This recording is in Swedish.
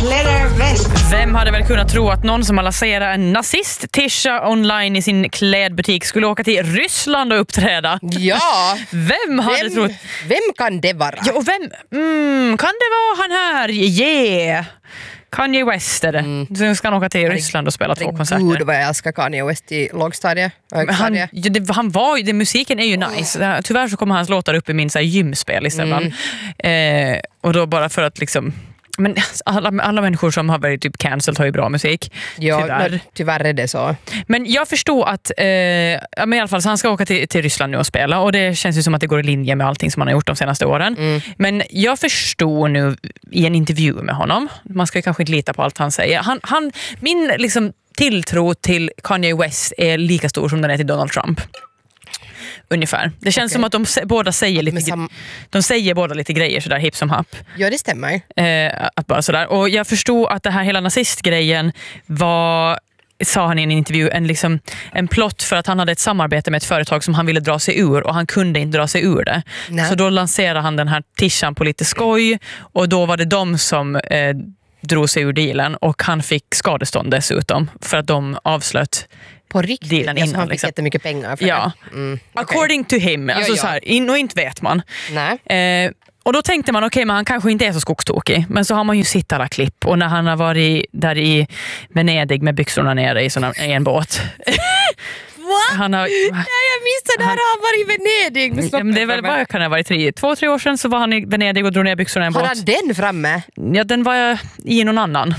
leather vest. Vem hade väl kunnat tro att någon som har lanserat en nazist-tisha online i sin klädbutik skulle åka till Ryssland och uppträda? Ja. Vem hade trott? Vem kan det vara? Ja, och kan det vara han här? Yeah. Kanye West är det. Så ska han åka till Ryssland och spela 2 konserter. Gud vad jag älskar Kanye West i lågstadiet. Musiken är ju nice. Tyvärr så kommer hans låtar upp i min så här, gymspel istället. Och då bara för att liksom... Men alla människor som har varit typ cancelled har ju bra musik. Ja, tyvärr är det så. Men jag förstår att men i alla fall så han ska åka till Ryssland nu och spela. Och det känns ju som att det går i linje med allting som han har gjort de senaste åren. Men jag förstår nu i en intervju med honom. Man ska ju kanske inte lita på allt han säger. Min liksom, tilltro till Kanye West är lika stor som den är till Donald Trump. Ungefär. Det känns som att de båda säger lite de säger båda lite grejer sådär hipp som happ. Ja, det stämmer. Att bara sådär. Och jag förstod att det här hela nazistgrejen var, sa han i en intervju, en plott för att han hade ett samarbete med ett företag som han ville dra sig ur och han kunde inte dra sig ur det. Nej. Så då lanserade han den här tishan på lite skoj och då var det de som drog sig ur dealen och han fick skadestånd dessutom för att de avslöt på riktigt, dealen innan. Han fick jättemycket pengar för det. According to him. Alltså så här, och inte vet man. Nej. Och då tänkte man, men han kanske inte är så skogstokig. Men så har man ju sett alla klipp. Och när han har varit där i Venedig med byxorna nere i en båt. Han har, nej, jag missade han har varit i Venedig. Men det är väl bara kan ha varit 2-3 år sedan så var han i Venedig och drog ner byxorna i en båt. Har han den framme? Ja, den var i någon annan.